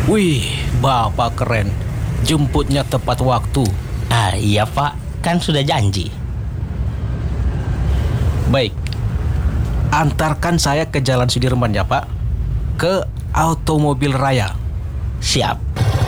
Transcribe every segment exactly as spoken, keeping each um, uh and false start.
Wih, Bapak keren. Jemputnya tepat waktu. Ah iya Pak, kan sudah janji. Baik, antarkan saya ke Jalan Sudirman ya Pak. Ke Automobil Raya. Siap.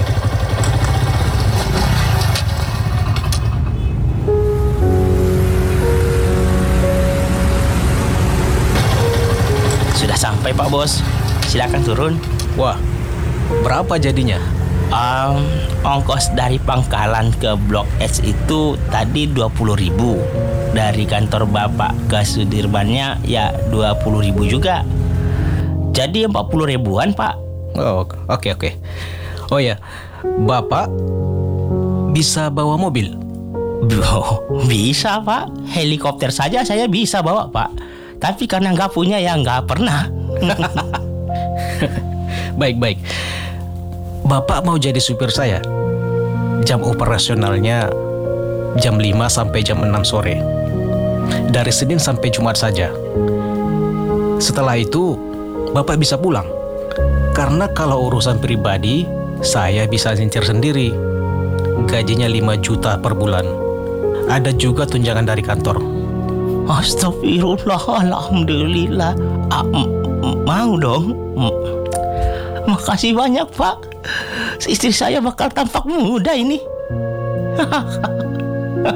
Sudah sampai Pak Bos. Silakan turun. Wah, berapa jadinya? Um, ongkos dari Pangkalan ke Blok S itu tadi dua puluh ribu. Dari kantor Bapak ke Sudirmannya ya dua puluh ribu juga. Jadi empat puluh ribuan Pak. Oh, oke oke. Oh ya, Bapak bisa bawa mobil? Bro, bisa Pak. Helikopter saja saya bisa bawa Pak. Tapi karena nggak punya ya nggak pernah. Baik-baik. Bapak mau jadi supir saya? Jam operasionalnya jam lima sampai jam enam sore. Dari Senin sampai Jumat saja. Setelah itu, Bapak bisa pulang. Karena kalau urusan pribadi, saya bisa nyetir sendiri. Gajinya lima juta per bulan. Ada juga tunjangan dari kantor. Astagfirullah, alhamdulillah. Ah, m- m- mau dong. M- Makasih banyak Pak. Istri saya bakal tampak muda ini.